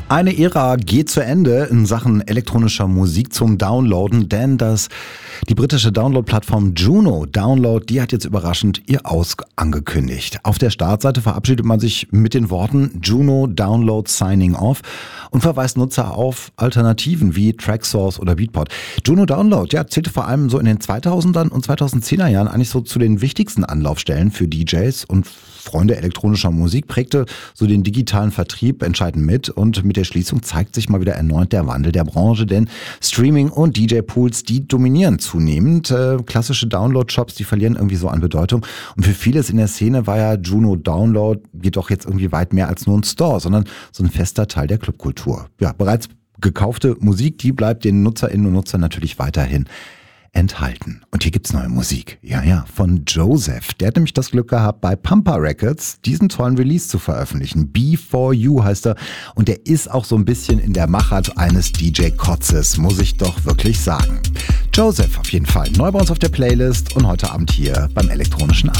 Eine Ära geht zu Ende in Sachen elektronischer Musik zum Downloaden, denn die britische Download-Plattform Juno Download, die hat jetzt überraschend ihr Aus angekündigt. Auf der Startseite verabschiedet man sich mit den Worten Juno Download Signing Off und verweist Nutzer auf Alternativen wie Traxsource oder Beatport. Juno Download, ja, zählte vor allem so in den 2000er und 2010er Jahren eigentlich so zu den wichtigsten Anlaufstellen für DJs und Freunde elektronischer Musik, prägte so den digitalen Vertrieb entscheidend mit, und mit der Schließung zeigt sich mal wieder erneut der Wandel der Branche, denn Streaming und DJ-Pools, die dominieren zunehmend. Klassische Download-Shops, die verlieren irgendwie so an Bedeutung, und für vieles in der Szene war ja Juno Download jedoch jetzt irgendwie weit mehr als nur ein Store, sondern so ein fester Teil der Clubkultur. Ja, bereits gekaufte Musik, die bleibt den Nutzerinnen und Nutzern natürlich weiterhin enthalten. Und hier gibt's neue Musik. Ja, von Joseph. Der hat nämlich das Glück gehabt, bei Pumper Records diesen tollen Release zu veröffentlichen. B4U heißt er. Und der ist auch so ein bisschen in der Machart eines DJ-Kotzes, muss ich doch wirklich sagen. Joseph auf jeden Fall. Neu bei uns auf der Playlist und heute Abend hier beim elektronischen